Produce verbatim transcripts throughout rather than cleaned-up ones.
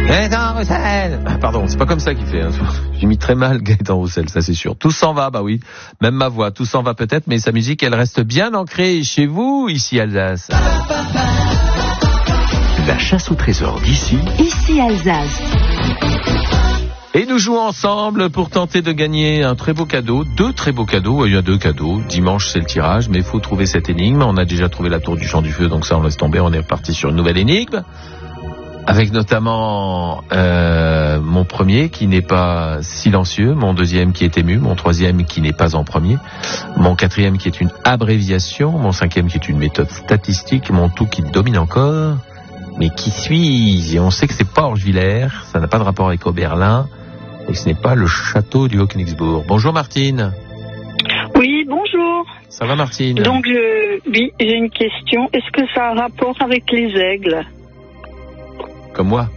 Gaëtan Roussel. Ah, pardon, c'est pas comme ça qu'il fait. Hein. J'ai mis très mal Gaëtan Roussel, ça c'est sûr. Tout s'en va, bah oui. Même ma voix, tout s'en va peut-être, mais sa musique, elle reste bien ancrée chez vous, ici Alsace. La chasse au trésor d'ici. Ici Alsace. Et nous jouons ensemble pour tenter de gagner un très beau cadeau, deux très beaux cadeaux. Il y a deux cadeaux. Dimanche, c'est le tirage, mais il faut trouver cette énigme. On a déjà trouvé la tour du champ du feu, donc ça, on laisse tomber. On est reparti sur une nouvelle énigme. Avec notamment euh, mon premier qui n'est pas silencieux, mon deuxième qui est ému, mon troisième qui n'est pas en premier, mon quatrième qui est une abréviation, mon cinquième qui est une méthode statistique, mon tout qui domine encore. Mais qui suis-je? Et on sait que c'est pas Orgevillers, ça n'a pas de rapport avec Oberlin, et ce n'est pas le château du Haut-Königsbourg. Bonjour Martine. Oui, bonjour. Ça va Martine? Donc, je, oui, j'ai une question. Est-ce que ça a un rapport avec les aigles? Comme moi?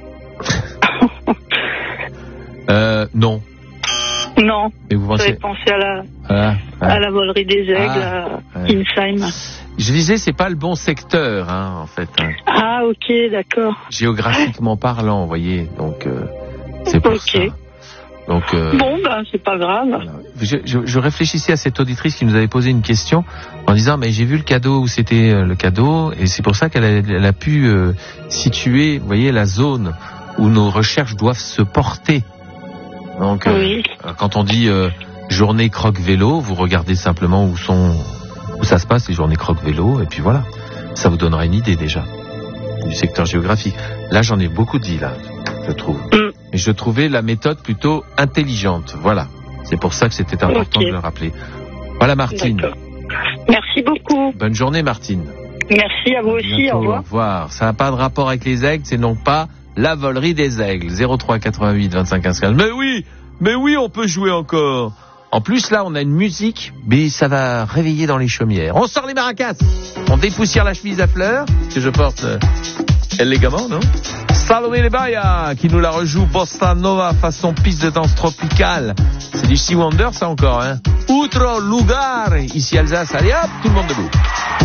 euh, non. Non. Et vous pensez... J'avais pensé à la, ah, ah. à la volerie des aigles, ah, à ouais. Insheim. Je disais, c'est pas le bon secteur, hein, en fait. Hein. Ah, ok, d'accord. Géographiquement parlant, vous voyez, donc euh, c'est pour okay. ça. Donc, euh, bon, ben, c'est pas grave. Voilà. Je, je, je réfléchissais à cette auditrice qui nous avait posé une question en disant, mais j'ai vu le cadeau où c'était euh, le cadeau, et c'est pour ça qu'elle a, elle a pu euh, situer, vous voyez, la zone où nos recherches doivent se porter. Donc, euh, oui. quand on dit euh, journée croque-vélo, vous regardez simplement où sont, où ça se passe les journées croque-vélo, et puis voilà, ça vous donnera une idée déjà du secteur géographique. Là, j'en ai beaucoup dit, là, je trouve. Mm. Et je trouvais la méthode plutôt intelligente. Voilà. C'est pour ça que c'était important okay. de le rappeler. Voilà, Martine. D'accord. Merci beaucoup. Bonne journée, Martine. Merci à vous à aussi. Bientôt, au revoir. Au revoir. Ça n'a pas de rapport avec les aigles, c'est non pas la volerie des aigles. zéro trois quatre-vingt-huit vingt-cinq quinze quinze. Mais oui, mais oui, on peut jouer encore. En plus, là, on a une musique, mais ça va réveiller dans les chaumières. On sort les maracas. On dépoussière la chemise à fleurs, que je porte euh, élégamment, non? Salomé Lebaya, qui nous la rejoue Bossa Nova façon piste de danse tropicale. C'est du Sea Wonder, ça encore, hein. Outro lugar, ici Alsace. Allez hop, tout le monde debout.